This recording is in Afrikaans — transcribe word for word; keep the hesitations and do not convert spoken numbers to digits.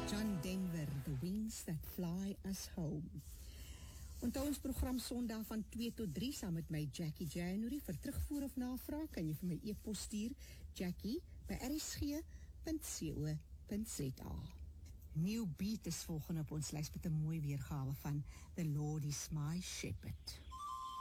John Denver, The Wings That Fly Us Home. Onthou ons program Sondag van twee tot drie saam met my Jackie January. Vir terugvoer of navraag kan jy vir my e-pos stuur Jackie by r s g punt co punt z a. New Beat is volgende op ons lys met 'n mooi weergawe van The Lord is My Shepherd.